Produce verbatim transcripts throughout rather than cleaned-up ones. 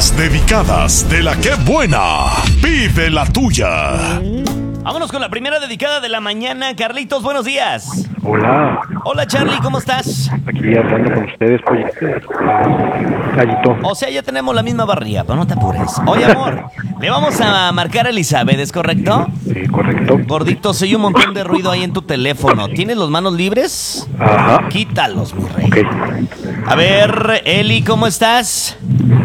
Las dedicadas de la que buena. Vive la tuya. Vámonos con la primera dedicada de la mañana. Carlitos, buenos días. Hola, Hola, Charlie, ¿cómo estás? aquí hablando con ustedes, oye, Gallito. O sea, ya tenemos la misma barriga, pero no te apures. Oye, amor, le vamos a marcar a Elizabeth, ¿es correcto? Sí, correcto. Gordito, se oye un montón de ruido ahí en tu teléfono. ¿Tienes las manos libres? Ajá. Quítalos, mi rey. Ok. A ver, Eli, ¿cómo estás?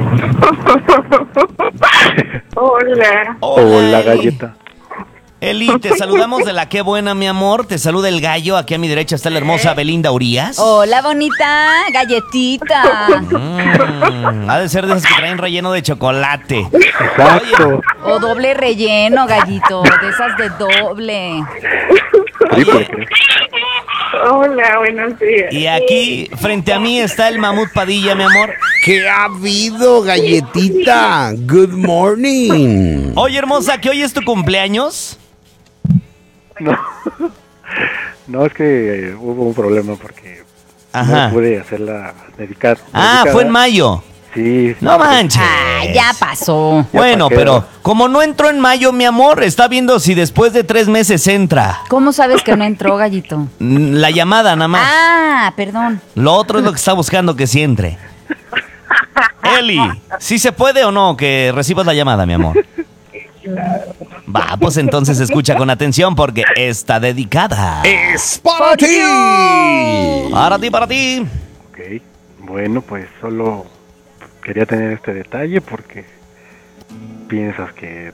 Hola. Hola, Eli. Galleta. Eli, te saludamos de la Qué Buena, mi amor. Te saluda el gallo. Aquí a mi derecha está la hermosa Belinda Urías. Hola, bonita galletita. Mm, ha de ser de esas que traen relleno de chocolate. Exacto. O doble relleno, gallito. De esas de doble. Sí, ¿por Oye, qué? Hola, buenos días. y aquí frente a mí está el Mamut Padilla, mi amor. ¿Qué ha habido, galletita? Good morning. Oye, hermosa, ¿que hoy es tu cumpleaños? No. No, es que eh, hubo un problema porque Ajá. no pude hacerla dedicar. Ah, dedicada. fue en mayo. Sí. sí. No manches. Ah, ya pasó. Bueno, pa' qué, pero ¿no? como no entró en mayo, mi amor, está viendo si después de tres meses entra. ¿Cómo sabes que no entró, gallito? Mm, La llamada nada más. Ah, perdón. Lo otro es lo que está buscando que sí entre. Eli, ¿sí se puede o no que recibas la llamada, mi amor? Va, pues entonces escucha con atención porque está dedicada. ¡Es para ti! Para ti, para ti. Ok. Bueno, pues solo quería tener este detalle porque piensas que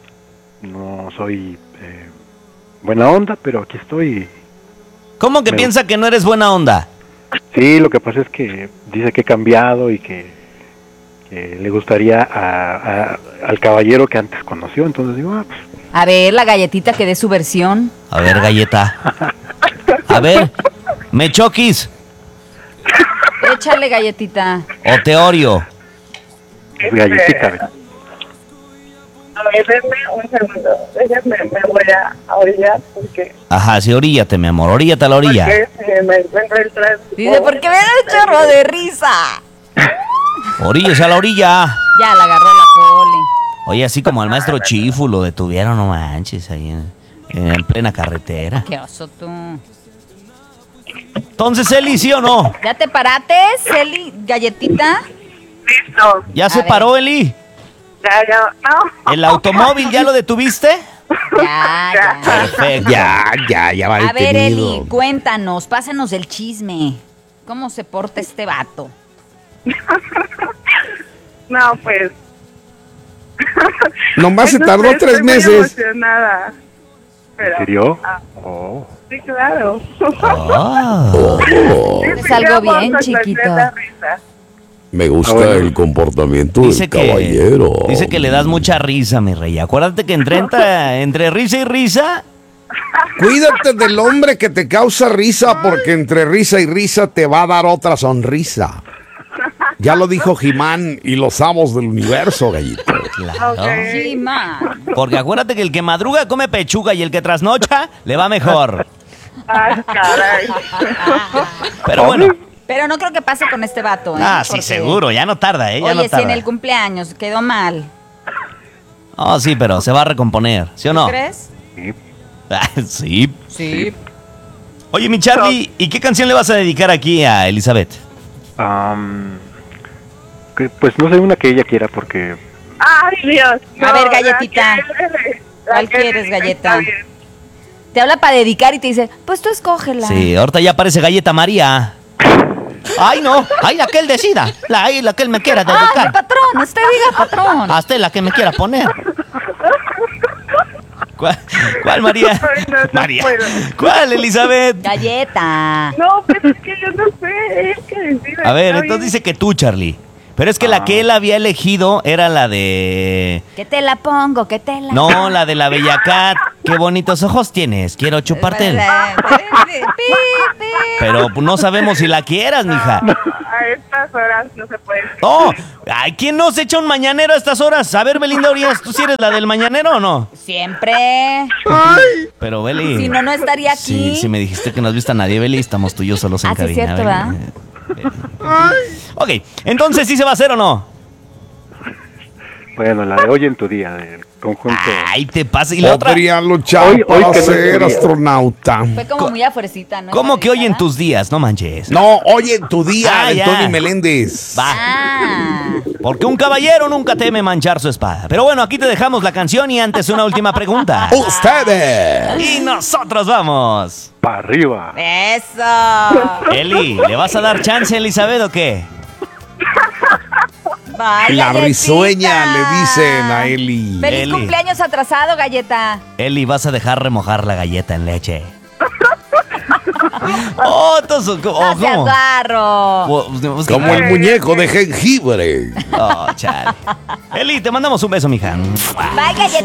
no soy eh, buena onda, pero aquí estoy. ¿Cómo que Me- piensa que no eres buena onda? Sí, lo que pasa es que dice que he cambiado y que, que le gustaría a, a- al caballero que antes conoció. Entonces digo, ah, pues, A ver, la galletita que dé su versión. A ver, galleta. A ver, ¿me choquis Échale, galletita. o te Oreo? pues, galletita. ¿ves? A ver, denme un segundo. Déjenme, me voy a, a orillar porque, Ajá, sí, oríllate, mi amor, oríllate a la orilla. porque eh, me encuentro el tránsito. Dice, ¿por qué me da el chorro de risa? Oríllese a la orilla. Ya la agarró la poli. Oye, así como al maestro Chifu lo detuvieron, no manches, ahí en, en plena carretera. Qué oso tú. Entonces, Eli, ¿sí o no? ¿Ya te paraste, Celi, galletita? Listo. ¿Ya se ver. paró, Eli? Ya, ya. No. ¿El automóvil ya lo detuviste? Ya, ya. Perfecto. Ya, ya, ya va A ver, detenido. Eli, cuéntanos, pásanos el chisme. ¿Cómo se porta este vato? No, pues. Nomás se no tardó sé, tres estoy muy meses. emocionada. Pero, ¿En serio? ah, Oh. sí, claro. Oh. Es algo bien, chiquito. Me gusta Ah, bueno. el comportamiento Dice del que, caballero. dice que le das mucha risa, mi rey. Acuérdate que entre, entre, entre risa y risa, Cuídate del hombre que te causa risa porque entre risa y risa te va a dar otra sonrisa. Ya lo dijo Jimán y los amos del universo, gallito. claro. Ok. Sí, man. Porque acuérdate que el que madruga come pechuga y el que trasnocha le va mejor. Ay, caray. Pero bueno. Pero no creo que pase con este vato, ¿eh? Ah, sí, Porque- seguro, ya no tarda, ¿eh? Ya Oye, no si tarda. en el cumpleaños quedó mal. Oh, sí, pero se va a recomponer, ¿sí o no? ¿Crees? Sí. Ah, sí. Sí. Oye, mi Charlie, ¿y qué canción le vas a dedicar aquí a Elizabeth? Am, que, pues no sé, una que ella quiera porque Ay, Dios. A ver, la galletita. que- la ¿Cuál que- quieres, galleta? está bien. Te habla para dedicar y te dice, pues tú escógela. Sí, ahorita ya aparece Galleta María. Ay, no, ay, la que él decida. La, ay, la que él me quiera Ah, dedicar. patrón, usted diga patrón. Hasta la que me quiera poner. ¿Cuál, cuál María? Ay, no, no María. puedo. ¿Cuál, Elizabeth? Galleta. No, pues es que yo no sé. Es que decide. A ver, Está entonces bien. dice que tú, Charlie. Pero es que la que él había elegido era la de... Que te la pongo, que te la... No, la de la Bella Cat. Qué bonitos ojos tienes. Quiero chuparte. el- Pero pues, no sabemos si la quieras, mija. A estas horas no se puede. No. Ay, ¿quién nos echa un mañanero a estas horas? A ver, Belinda Urias, ¿tú sí eres la del mañanero o no? Siempre. Pero, Beli... Si no, no estaría aquí. Sí, si me dijiste que no has visto a nadie, Beli, estamos tú y yo solos en Ah, sí, cabina. cierto, Beli. ¿verdad? Ok, entonces, ¿sí se va a hacer o no? Bueno, la de hoy en tu día, del conjunto. Ay, te pasa. Y la otra. Podría luchar Hoy- hoy para que no ser quería. astronauta. Fue como muy a fuercita, ¿no? ¿Cómo Esa que hoy en gritara. tus días? No manches. No, oye, en tu día, Ah, de ya. Tony Meléndez. Va. Ah. Porque un caballero nunca teme manchar su espada. Pero bueno, aquí te dejamos la canción y antes una última pregunta. Ustedes. Y nosotros vamos. Para arriba. Eso. Eli, ¿le vas a dar chance a Elizabeth o qué? Bye, La galletita. risueña le dicen a Eli. Feliz Eli. cumpleaños atrasado, galleta. Eli, vas a dejar remojar la galleta en leche. Oh, entonces, oh, No seas ¿cómo? barro. Oh, pues, Como el muñeco de jengibre. Oh, chale. Eli, te mandamos un beso, mija. Bye, galleta.